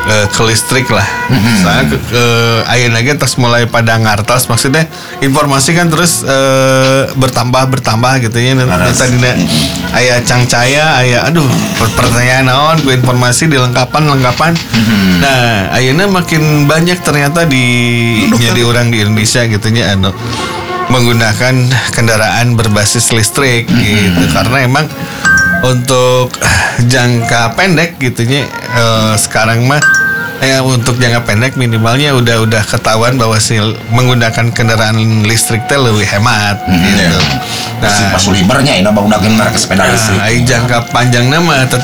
ke listrik lah. Soalnya ayeuna ge tos mulai pada ngartos, maksudnya informasi kan terus bertambah gitu ya. Tadina aya cangcaya, aya pertanyaan naon ku informasi dilengkapan. Nah, ayeuna makin banyak ternyata jadi orang di Indonesia gitu nya menggunakan kendaraan berbasis listrik gitu, karena emang untuk jangka pendek gitunya sekarang mah untuk jangka pendek minimalnya udah ketahuan bahwa menggunakan kendaraan listrik teh lebih hemat gitu. Nah, pas libernya ini menggunakan merek sepeda listrik. Jangka panjang nama tetap